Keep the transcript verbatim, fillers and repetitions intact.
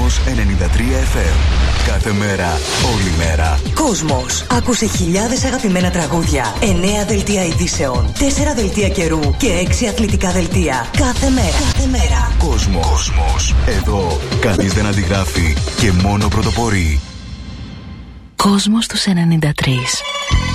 Κόσμος ενενήντα τρία εφ εμ. Κάθε μέρα, όλη μέρα. Κόσμος. Άκουσε χιλιάδες αγαπημένα τραγούδια, εννέα δελτία ειδήσεων, τέσσερα δελτία καιρού και έξι αθλητικά δελτία. Κάθε μέρα. Κάθε μέρα. Κόσμος. Κόσμος. Εδώ κανείς δεν αντιγράφει και μόνο πρωτοπορεί. Κόσμος τους ενενήντα τρία.